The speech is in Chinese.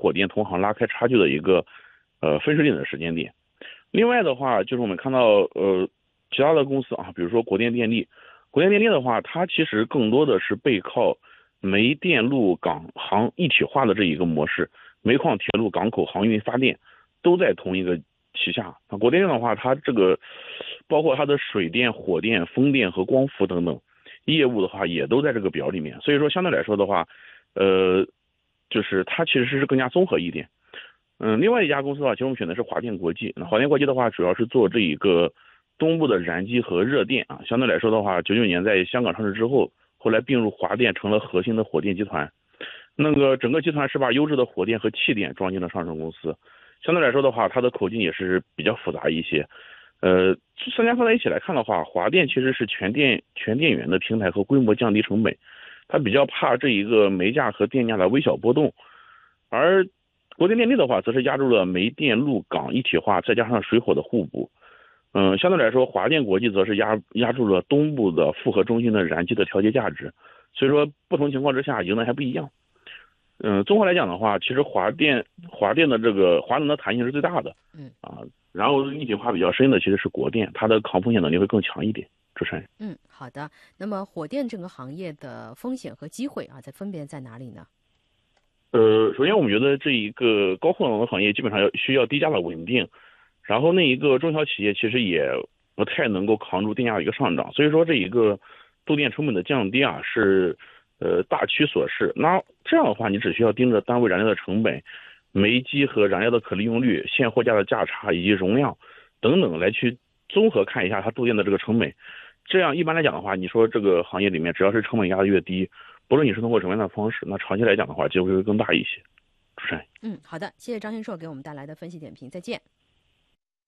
火电同行拉开差距的一个分水岭的时间点。另外的话，就是我们看到其他的公司啊，比如说国电电力，国电电力的话，它其实更多的是背靠煤电路港航一体化的这一个模式，煤矿、铁路、港口、航运、发电都在同一个旗下。那国电的话，它这个包括它的水电、火电、风电和光伏等等业务的话，也都在这个表里面。所以说，相对来说的话，就是它其实是更加综合一点。另外一家公司的话，其实我们选的是华电国际。那华电国际的话，主要是做这一个东部的燃机和热电啊。相对来说的话，99年在香港上市之后，后来并入华电，成了核心的火电集团。那个整个集团是把优质的火电和气电装进了上市公司。相对来说的话，它的口径也是比较复杂一些。三家放在一起来看的话，华电其实是全电源的平台和规模降低成本，它比较怕这一个煤价和电价的微小波动，而国电电力的话，则是压住了煤电路港一体化，再加上水火的互补。相对来说，华电国际则是压住了东部的复合中心的燃机的调节价值。所以说，不同情况之下赢的还不一样。综合来讲的话，其实华电的这个华能的弹性是最大的。然后一体化比较深的其实是国电，它的抗风险能力会更强一点。主持人。 好的。那么火电这个行业的风险和机会啊，分别在哪里呢？ 首先我们觉得这一个高耗能的行业基本上需要低价的稳定，然后那一个中小企业其实也不太能够扛住电价的一个上涨，所以说这一个度电成本的降低啊是大趋所势。那这样的话，你只需要盯着单位燃料的成本、煤机和燃料的可利用率、现货价的价差以及容量等等来去综合看一下它度电的这个成本。这样一般来讲的话，你说这个行业里面只要是成本压得越低，不论你是通过什么样的方式，那长期来讲的话，机会会更大一些。主持人。 好的，谢谢张先硕给我们带来的分析点评，再见。